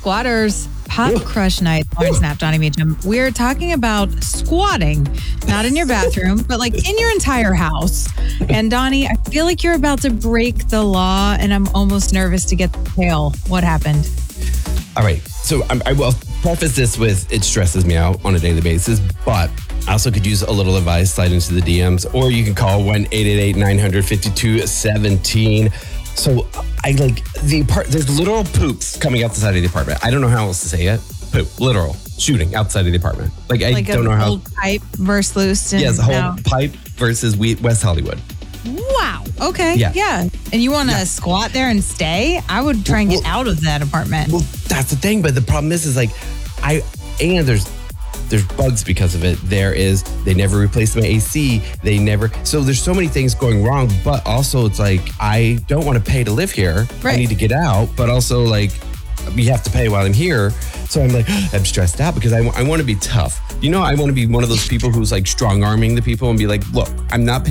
squatters. Hot Crush Night, Lauren Snap, Donnie Meacham. We're talking about squatting, not in your bathroom, but like in your entire house. And Donnie, I feel like you're about to break the law, and I'm almost nervous to get the tail. What happened? All right. So I will preface this with it stresses me out on a daily basis, but I also could use a little advice. Slide into the DMs, or you can call 1-888-900-5217. So I like there's literal poops coming out the side of the apartment. I don't know how else to say it. Poop, literal shooting outside of the apartment. Like I don't know how. Old pipe burst loose. Yes, whole pipe versus West Hollywood. Wow. Okay. Yeah. And you want to squat there and stay? I would try and get out of that apartment. Well, that's the thing. But the problem is like there's bugs because of it. They never replaced my AC. So there's so many things going wrong, but also it's like, I don't want to pay to live here. Right. I need to get out, but also like we have to pay while I'm here. So I'm like, I'm stressed out because I want to be tough. I want to be one of those people who's like strong arming the people and be like, look, I'm not paying